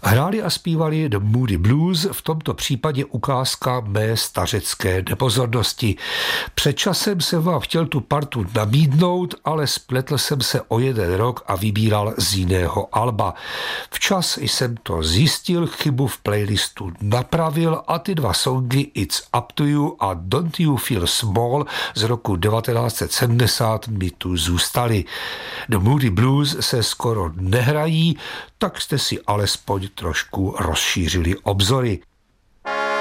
Hráli a zpívali The Moody Blues, v tomto případě ukázka mé stařecké nepozornosti. Před časem jsem vám chtěl tu partu nabídnout, ale spletl jsem se o 1 rok a vybíral z jiného alba. Včas jsem to zjistil, chybu v playlistu napravil a ty 2 songy It's Up to You a Don't You Feel Small z roku 1970 mi tu zůstaly. The Moody Blues se skoro nehrají, tak jste si alespoň trošku rozšířili obzory.